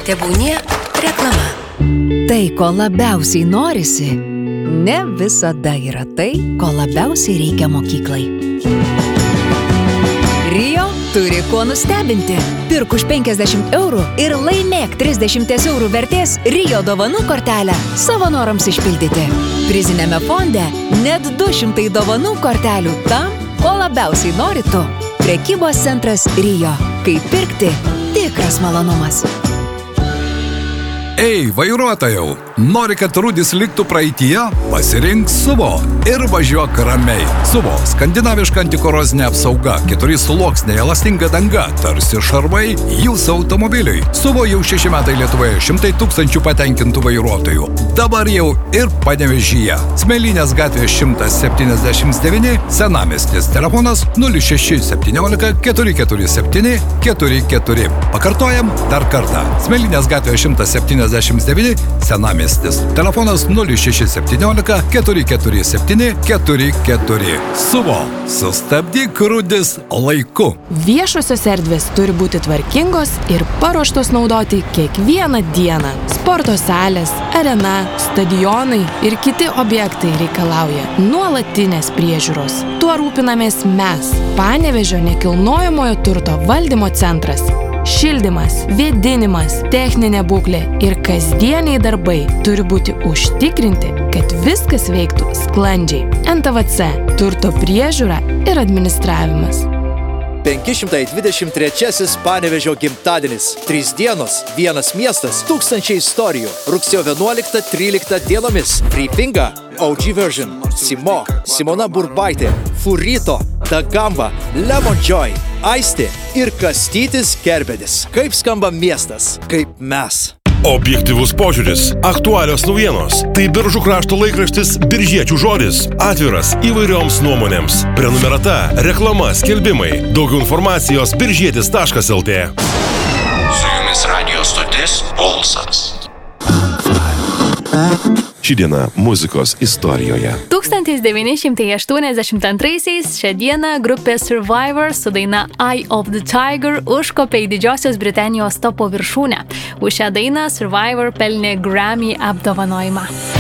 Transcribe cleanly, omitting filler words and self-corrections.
Tebūnie reklama. Tai, ko labiausiai norisi, ne visada yra tai, ko labiausiai reikia mokyklai. Rio turi ko nustebinti. Pirk už 50 eurų ir laimėk 30 eurų vertės Rio dovanų kortelę savo norams išpildyti. Prizinėme fonde net 200 dovanų kortelių tam, ko labiausiai nori tu. Prekybos centras Rio. Kaip pirkti tikras malonumas. Ei, vairuotojau, nori, kad rūdis liktų praeityje? Pasirink Suvo ir važiuok ramiai. Suvo – skandinaviška antikorozinė apsauga, 4 sluoksniai, elastinga danga, tarsi šarvai jūsų automobiliui. Suvo jau 6 metai Lietuvoje, 100 000 patenkintų vairuotojų. Dabar jau ir Panevėžyje. Smėlynės gatvės 179, Senamiestis, telefonas 0617 447 44. Pakartojam dar kartą. Smėlynės gatvės 179, Senamiestis. Telefonas 0617 447 44. Suvo. Sustabdyk rūdis laiku. Viešosios erdvės turi būti tvarkingos ir paruoštos naudoti kiekvieną dieną. Sporto salės, arena, stadionai ir kiti objektai reikalauja nuolatinės priežiūros. Tuo rūpinamės mes, Panevėžio nekilnojamojo turto valdymo centras. Šildymas, vėdinimas, techninė būklė ir kasdieniai darbai turi būti užtikrinti, kad viskas veiktų sklandžiai. NTVC – turto priežiūra ir administravimas. 523 Panevėžio gimtadienis. 3 dienos, 1 miestas, 1000 istorijų. Rugsėjo 11-13 dienomis. Free-Pinga, OG Version, Simo, Simona Burbaitė, Furito, Dagamba, Lemon Joy, Aistė ir Kastytis Kerbedis. Kaip skamba miestas, kaip mes. Objektyvus požiūris, aktualios naujienos. Tai Biržų krašto laikraštis Biržiečių žodis. Atviras įvairioms nuomonėms. Prenumerata, reklama, skelbimai. Daugiau informacijos biržietis.lt. Su jumis radio stotis Pulsas. Ši diena muzikos istorijoje. 1982 šią dieną grupė Survivor su daina Eye of the Tiger užkopė į Didžiosios Britanijos topo viršūnę. Už šią dainą Survivor pelnė Grammy apdovanojimą.